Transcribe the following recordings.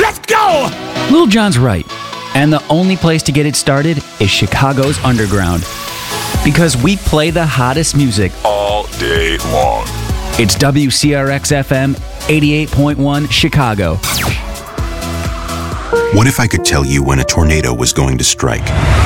Let's go! Lil Jon's right. And the only place to get it started is Chicago's Underground. Because we play the hottest music all day long. It's WCRX FM 88.1 Chicago. What if I could tell you when a tornado was going to strike?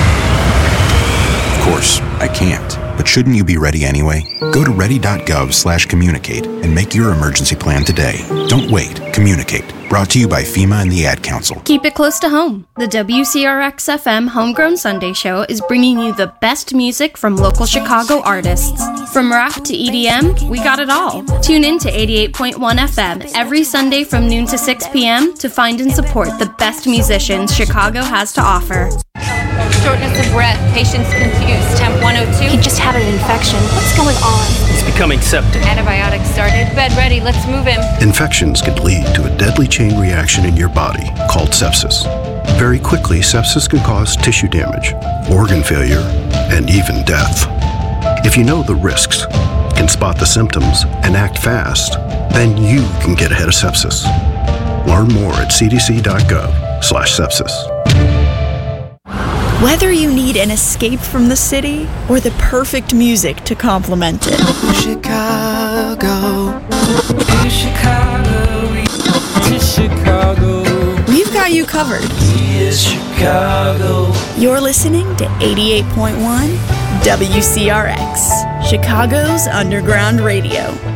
Of course, I can't. But shouldn't you be ready anyway? Go to ready.gov/communicate and make your emergency plan today. Don't wait. Communicate. Brought to you by FEMA and the Ad Council. Keep it close to home. The WCRX-FM Homegrown Sunday Show is bringing you the best music from local Chicago artists. From rock to EDM, we got it all. Tune in to 88.1 FM every Sunday from noon to 6 p.m. to find and support the best musicians Chicago has to offer. Shortness of breath, patient's confused, temp 102. He just had an infection. What's going on? He's becoming septic. Antibiotics started. Bed ready, let's move him. Infections can lead to a deadly chain reaction in your body called sepsis. Very quickly, sepsis can cause tissue damage, organ failure, and even death. If you know the risks, can spot the symptoms, and act fast, then you can get ahead of sepsis. Learn more at cdc.gov/sepsis. Whether you need an escape from the city or the perfect music to complement it. Chicago, Chicago, Chicago. We've got you covered. Yes, Chicago. You're listening to 88.1 WCRX, Chicago's Underground Radio.